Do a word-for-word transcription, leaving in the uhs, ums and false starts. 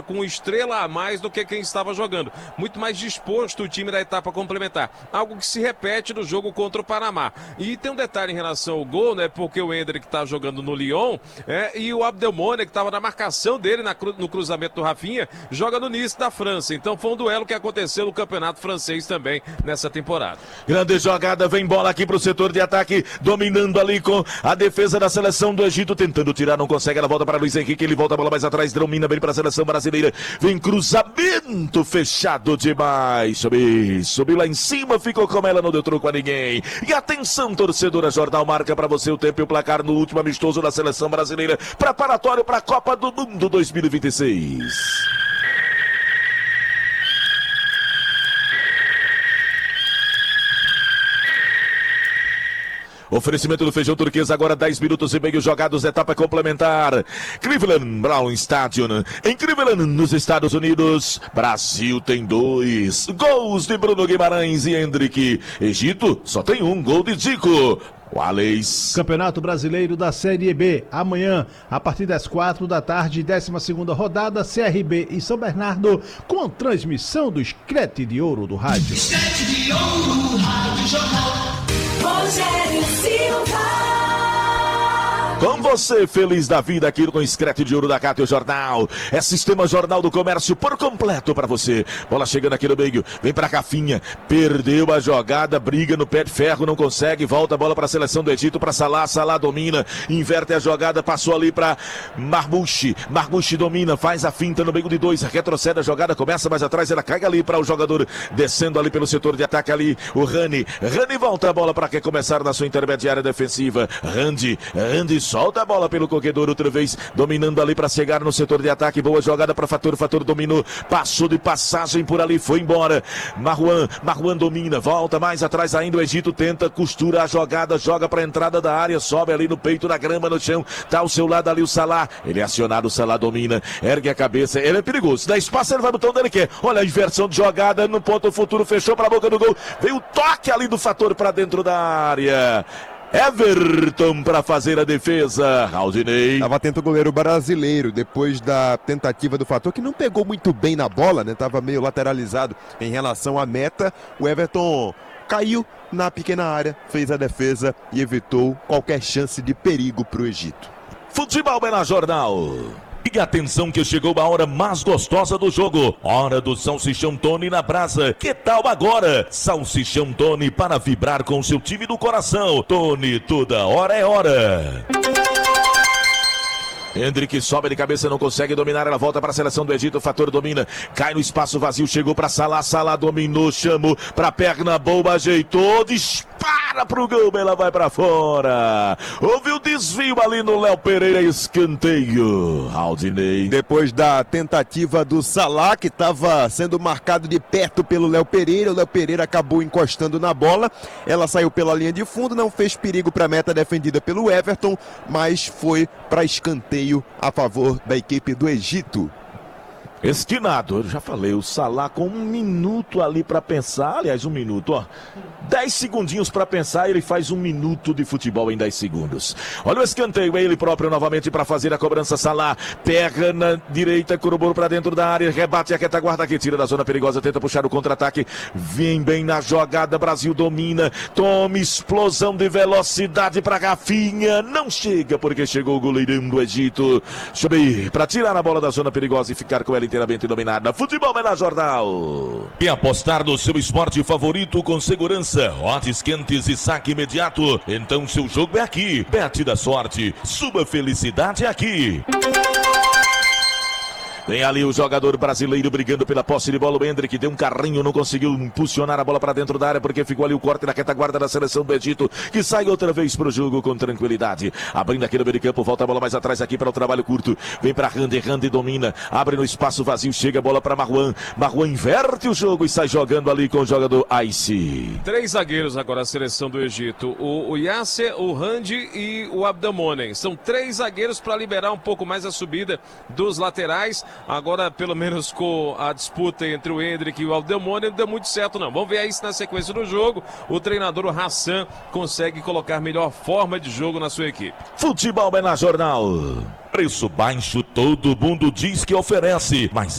com estrela a mais do que quem estava jogando. Muito mais disposto o time da etapa complementar. Algo que se repete no jogo contra o Panamá. E tem um detalhe em relação ao gol, né? Porque o Endrick está jogando no Lyon é, e o Abdelmoune, que estava na marcação dele na cru, no cruzamento do Rafinha, joga no Nice da França. Então foi um duelo que aconteceu no campeonato francês também nessa temporada. Grande jogada, vem bola aqui para o setor de ataque, dominando ali com a defesa da seleção do Egito, tentando tirar, não consegue, ela volta para Luiz Henrique, ele volta a bola mais atrás, domina bem para a seleção brasileira, vem cruzamento fechado demais, subiu, subiu lá em cima, ficou com ela, não deu troco a ninguém. E atenção, torcedora, Jornal marca para você o tempo e o placar no último amistoso da seleção brasileira, preparatório para a Copa do Mundo dois mil e vinte e seis. Oferecimento do Feijão Turquesa, agora dez minutos e meio jogados, etapa complementar. Cleveland Brown Stadium, em Cleveland, nos Estados Unidos. Brasil tem dois. Gols de Bruno Guimarães e Endrick. Egito só tem um gol de Zico. Wallace. Campeonato Brasileiro da Série B. Amanhã, a partir das quatro da tarde, décima segunda rodada, C R B e São Bernardo, com transmissão do Screte de Ouro do Rádio. Screte de Ouro, Rádio Jornal. Rogério Silva. Com você, feliz da vida aqui com o Screte de Ouro da Cátio Jornal. É Sistema Jornal do Comércio por completo para você. Bola chegando aqui no meio, vem para Rafinha, perdeu a jogada, briga no pé de ferro, não consegue, volta a bola para a seleção do Egito, para Salah, Salah domina, inverte a jogada, passou ali para Marmouche, Marmouche domina, faz a finta no meio de dois, retrocede a jogada, começa mais atrás, ela cai ali para o jogador, descendo ali pelo setor de ataque ali, o Rani, Rani volta a bola para recomeçar na sua intermediária defensiva, Randy, Randy solta a bola pelo corredor outra vez, dominando ali para chegar no setor de ataque, boa jogada para Fator, Fator dominou, passou de passagem por ali, foi embora, Marwan, Marwan domina, volta mais atrás ainda, o Egito tenta, costura a jogada, joga para a entrada da área, sobe ali no peito da grama no chão, tá ao seu lado ali o Salah, ele é acionado, o Salah domina, ergue a cabeça, ele é perigoso, dá espaço, ele vai botar onde ele quer, olha a inversão de jogada, no ponto futuro, fechou para a boca do gol, veio o toque ali do Fator para dentro da área. Everton para fazer a defesa. Aldinei. Estava atento o goleiro brasileiro depois da tentativa do Fator, que não pegou muito bem na bola, né? Tava meio lateralizado em relação à meta. O Everton caiu na pequena área, fez a defesa e evitou qualquer chance de perigo para o Egito. Futebol é na Jornal. E atenção que chegou a hora mais gostosa do jogo. Hora do Salsichão Tony na brasa. Que tal agora? Salsichão Tony para vibrar com seu time do coração. Tony, toda hora é hora. Endrick sobe de cabeça, não consegue dominar, ela volta para a seleção do Egito, o Fator domina, cai no espaço vazio, chegou para Salah, Salah dominou, chamou para perna boa, ajeitou, dispara pro gol, ela vai para fora. Houve o desvio ali no Léo Pereira, escanteio. Aldinei. Depois da tentativa do Salah, que estava sendo marcado de perto pelo Léo Pereira, o Léo Pereira acabou encostando na bola, ela saiu pela linha de fundo, não fez perigo para a meta defendida pelo Everton, mas foi para escanteio a favor da equipe do Egito. Esquinado, eu já falei, o Salah com um minuto ali para pensar, aliás, um minuto, ó. dez segundinhos para pensar, ele faz um minuto de futebol em dez segundos. Olha o escanteio, ele próprio novamente para fazer a cobrança, Salah, pega na direita, corroborou para dentro da área, rebate a retaguarda aqui, tira da zona perigosa, tenta puxar o contra-ataque, vem bem na jogada, Brasil domina, toma explosão de velocidade para Rafinha, não chega porque chegou o goleirão do Egito, subir para tirar a bola da zona perigosa e ficar com ela inteiramente dominada. Futebol é na Jornal. E apostar no seu esporte favorito com segurança, odds quentes e saque imediato. Então seu jogo é aqui. Bet da sorte. Sua felicidade é aqui. Tem ali o jogador brasileiro brigando pela posse de bola, o Endrick deu um carrinho, não conseguiu impulsionar a bola para dentro da área, porque ficou ali o corte da retaguarda da seleção do Egito, que sai outra vez para o jogo com tranquilidade. Abrindo aqui no meio de campo, volta a bola mais atrás aqui para o trabalho curto, vem para Randy, Randy domina, abre no espaço vazio, chega a bola para Marwan, Marwan inverte o jogo e sai jogando ali com o jogador Ice. Três zagueiros agora a seleção do Egito, o, o Yasser, o Randy e o Abdelmoune. São três zagueiros para liberar um pouco mais a subida dos laterais. Agora, pelo menos com a disputa entre o Endrick e o Abdelmoune, não deu muito certo não. Vamos ver aí se na sequência do jogo o treinador o Hassan consegue colocar melhor forma de jogo na sua equipe. Futebol é na Jornal. Preço baixo, todo mundo diz que oferece, mas